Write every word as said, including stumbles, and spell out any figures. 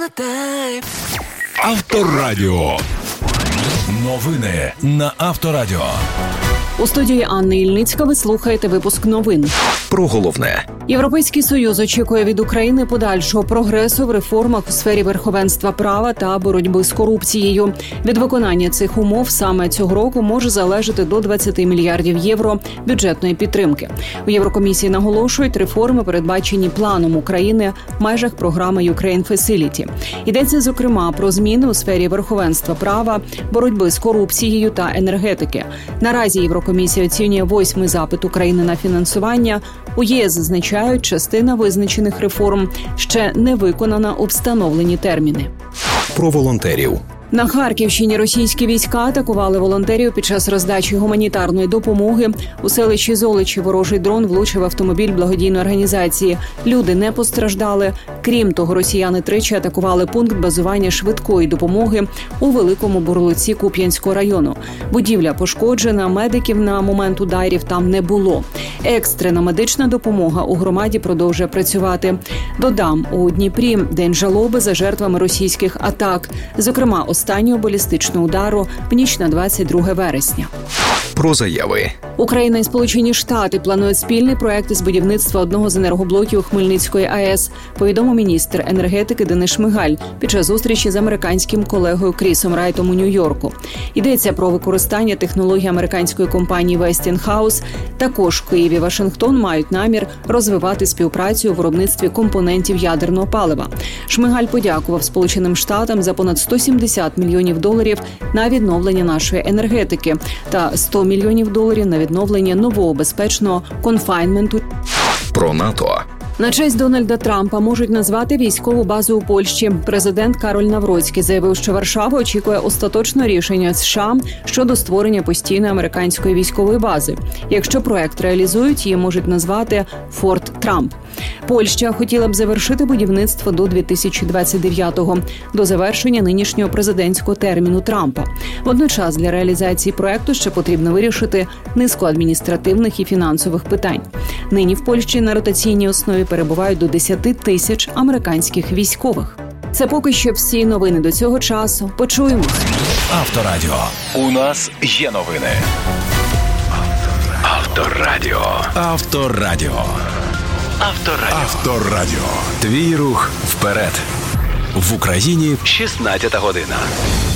Авторадіо. Новини на Авторадіо. У студії Анни Ільницька ви слухаєте випуск новин. Про головне. Європейський Союз очікує від України подальшого прогресу в реформах у сфері верховенства права та боротьби з корупцією. Від виконання цих умов саме цього року може залежати до двадцять мільярдів євро бюджетної підтримки. У Єврокомісії наголошують, реформи передбачені планом України в межах програми Ukraine Facility. Йдеться, зокрема, про зміни у сфері верховенства права, боротьби з корупцією та енергетики. Наразі Єврокомісія оцінює восьмий запит України на фінансування. У ЄС зазначають, частина визначених реформ ще не виконана у встановлені терміни. Про волонтерів. На Харківщині російські війська атакували волонтерів під час роздачі гуманітарної допомоги. У селищі Золочі ворожий дрон влучив автомобіль благодійної організації. Люди не постраждали. Крім того, росіяни тричі атакували пункт базування швидкої допомоги у Великому Бурлуці Куп'янського району. Будівля пошкоджена, медиків на момент ударів там не було. Екстрена медична допомога у громаді продовжує працювати. Додам, у Дніпрі день жалоби за жертвами російських атак. Зокрема, останнього балістичного удару в ніч на двадцять друге вересня. Про заяви. Україна і Сполучені Штати планують спільний проект із будівництва одного з енергоблоків Хмельницької АЕС, повідомив міністр енергетики Денис Шмигаль під час зустрічі з американським колегою Крісом Райтом у Нью-Йорку. Йдеться про використання технологій американської компанії Westinghouse. Також в Києві і Вашингтон мають намір розвивати співпрацю у виробництві компонентів ядерного палива. Шмигаль подякував Сполученим Штатам за понад сто сімдесят мільйонів доларів на відновлення нашої енергетики та сто мільйонів доларів на відновлення нового безпечного конфайнменту. Про НАТО. На честь Дональда Трампа можуть назвати військову базу у Польщі. Президент Кароль Навроцький заявив, що Варшава очікує остаточного рішення США щодо створення постійної американської військової бази. Якщо проект реалізують, її можуть назвати «Форт Трамп». Польща хотіла б завершити будівництво до дві тисячі двадцять дев'ятого, до завершення нинішнього президентського терміну Трампа. Водночас для реалізації проекту ще потрібно вирішити низку адміністративних і фінансових питань. Нині в Польщі на ротаційній основі перебувають до десять тисяч американських військових. Це поки що всі новини до цього часу. Почуємось. Авторадіо. У нас є новини. Авторадіо. Авторадіо. Авторадіо. Авторадіо. Твій рух вперед. В Україні шістнадцята година.